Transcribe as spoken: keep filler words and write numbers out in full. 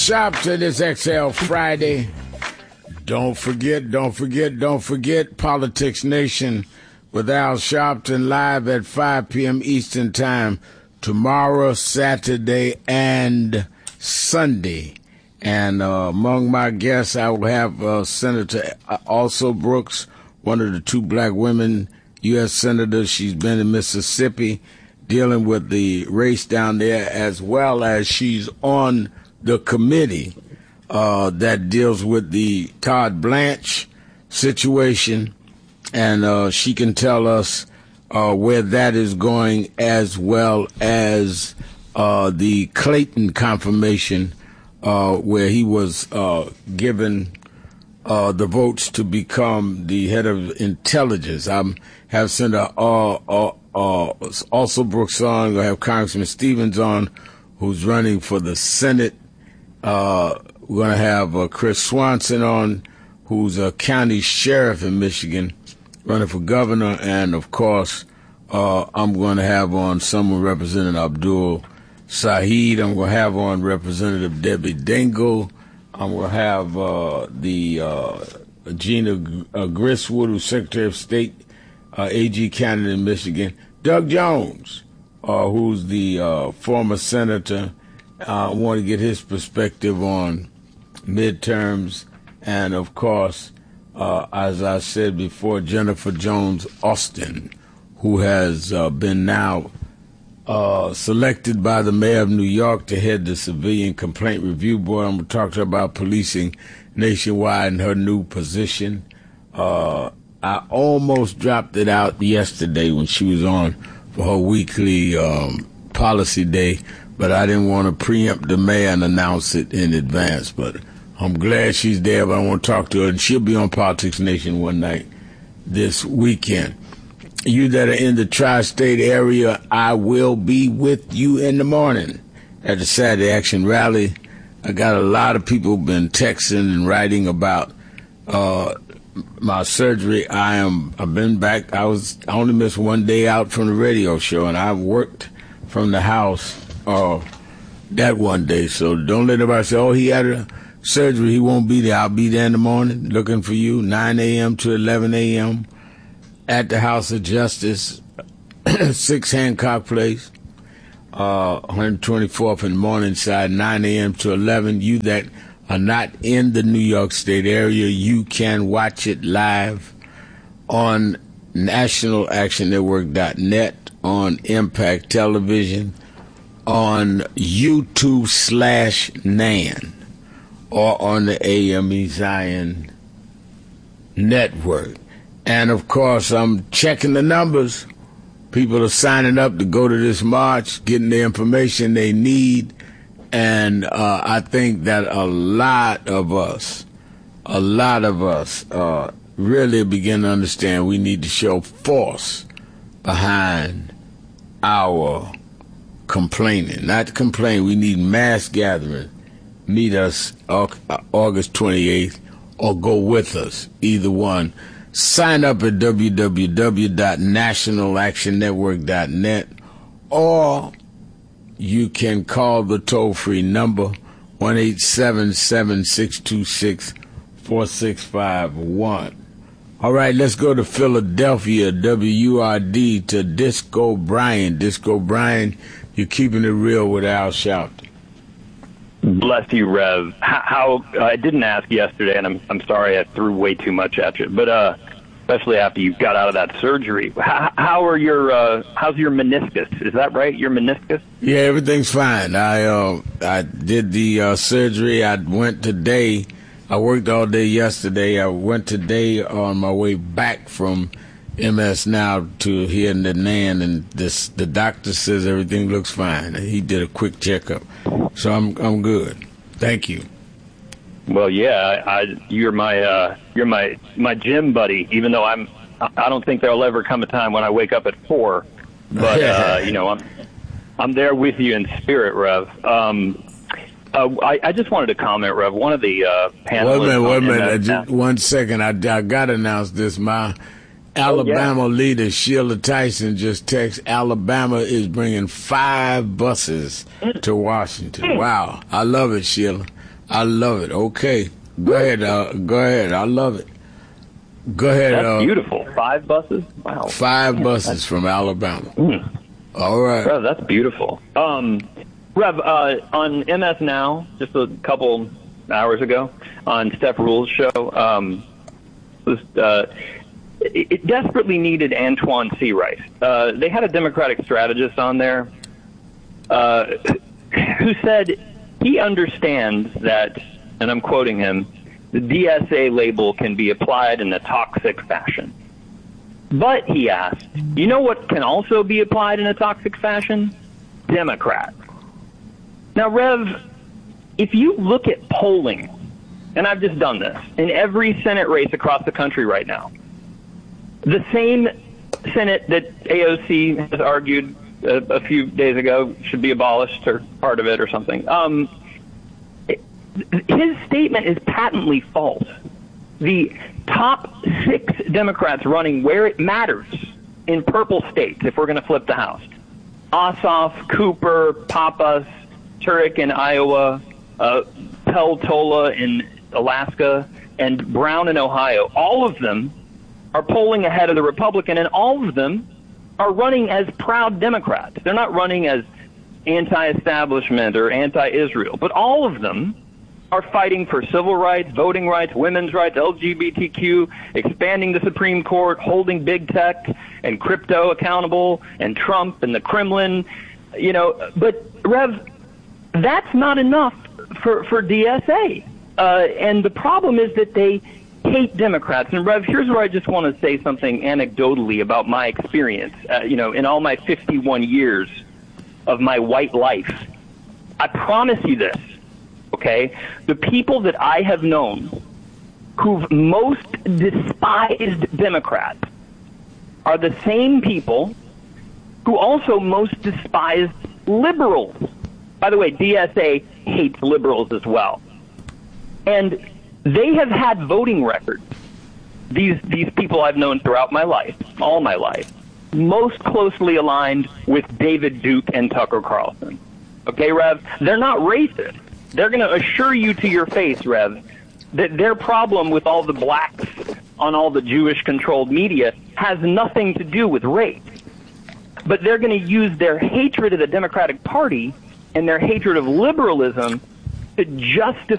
Shop to this X L Friday. Don't forget, don't forget, don't forget, Politics Nation with Al Sharpton live at five p.m. Eastern Time tomorrow, Saturday, and Sunday. And uh, among my guests, I will have uh, Senator Alsa Brooks, one of the two black women U S senators. She's been in Mississippi dealing with the race down there, as well as she's on the committee uh, that deals with the Todd Blanche situation, and uh, she can tell us uh, where that is going, as well as uh, the Clayton confirmation, uh, where he was uh, given uh, the votes to become the head of intelligence. I have Senator uh, uh, uh, also Brooks on. I have Congressman Stevens on, who's running for the Senate. Uh, we're going to have uh, Chris Swanson on, who's a county sheriff in Michigan, running for governor. And, of course, uh, I'm going to have on someone representing Abdul Saeed. I'm going to have on Representative Debbie Dingell. I'm going to have uh, the uh, Gina uh, Griswold, who's Secretary of State, uh, A G candidate in Michigan. Doug Jones, uh, who's the uh, former senator. I uh, want to get his perspective on midterms. And, of course, uh, as I said before, Jennifer Jones Austin, who has uh, been now uh, selected by the mayor of New York to head the Civilian Complaint Review Board. I'm going to talk to her about policing nationwide and her new position. Uh, I almost dropped it out yesterday when she was on for her weekly um, policy day, but I didn't want to preempt the mayor and announce it in advance. But I'm glad she's there, but I want to talk to her, and she'll be on Politics Nation one night this weekend. You that are in the tri-state area, I will be with you in the morning at the Saturday Action Rally. I got a lot of people been texting and writing about uh, my surgery. I am, I've been back. I was, I only missed one day out from the radio show, and I worked from the house uh, that one day. So don't let anybody say, oh, he had a surgery, he won't be there. I'll be there in the morning looking for you, nine a.m. to eleven a.m. at the House of Justice, six Hancock Place, uh, one twenty-fourth in Morningside, nine a.m. to eleven. You that are not in the New York State area, you can watch it live on national action network dot net, on Impact Television, on YouTube slash Nan, or on the A M E Zion Network. And, of course, I'm checking the numbers. People are signing up to go to this march, getting the information they need. And uh, I think that a lot of us, a lot of us uh, really begin to understand we need to show force behind our complaining. Not complain. We need mass gathering. Meet us August twenty-eighth or go with us, either one. Sign up at w w w dot national action network dot net, or you can call the toll-free number one eight seven seven, six two six, four six five one. All right, let's go to Philadelphia, W U R D, to Disco Brian. Disco Brian, you're keeping it real with Al Sharpton. Bless you, Rev. How, how I didn't ask yesterday, and I'm I'm sorry I threw way too much at you, but uh, especially after you got out of that surgery. How, how are your uh, how's your meniscus? Is that right? Your meniscus? Yeah, everything's fine. I uh, I did the uh, surgery. I went today. I worked all day yesterday. I went today on my way back from M S Now to here in the Nan, and this the doctor says everything looks fine. He did a quick checkup. So I'm I'm good. Thank you. Well, yeah, I, you're my uh, you're my my gym buddy. Even though I'm, I don't think there'll ever come a time when I wake up at four. But uh, you know, I'm I'm there with you in spirit, Rev. Um, uh, I, I just wanted to comment, Rev. One of the uh, panelists. Wait a minute, wait a minute. Just one second. I I got to announce this. My Alabama oh, yeah. leader Sheila Tyson just texted, Alabama is bringing five buses to Washington. Wow. I love it, Sheila. I love it. Okay. Go ahead. Uh, go ahead. I love it. Go ahead. That's uh, beautiful. Five buses? Wow. Five Man, buses that's... from Alabama. Mm. All right. Rev, that's beautiful. Um, Rev, uh, on M S Now, just a couple hours ago, on Steph Rule's show, um, was, uh, it, it desperately needed Antoine Seawright. Uh, they had a Democratic strategist on there uh, who said he understands that, and I'm quoting him, the D S A label can be applied in a toxic fashion. But, he asked, you know what can also be applied in a toxic fashion? Democrats. Now, Rev, if you look at polling, and I've just done this, in every Senate race across the country right now, the same Senate that A O C has argued a, a few days ago should be abolished or part of it or something, um, his statement is patently false. The top six Democrats running where it matters in purple states, if we're going to flip the House, Ossoff, Cooper, Pappas, Turek in Iowa, uh, Peltola in Alaska, and Brown in Ohio, all of them are polling ahead of the Republican, and all of them are running as proud Democrats. They're not running as anti-establishment or anti-Israel, but all of them are fighting for civil rights, voting rights, women's rights, L G B T Q, expanding the Supreme Court, holding big tech and crypto accountable, and Trump and the Kremlin, you know. But, Rev, that's not enough for, for D S A. Uh, and the problem is that they hate Democrats. And, Rev, here's where I just want to say something anecdotally about my experience. Uh, you know, in all my fifty-one years of my white life, I promise you this. Okay, the people that I have known who've most despised Democrats are the same people who also most despised liberals. By the way, D S A hates liberals as well. And they have had voting records, these these people I've known throughout my life, all my life, most closely aligned with David Duke and Tucker Carlson. Okay, Rev? They're not racist. They're going to assure you to your face, Rev, that their problem with all the blacks on all the Jewish-controlled media has nothing to do with race. But they're going to use their hatred of the Democratic Party and their hatred of liberalism to justify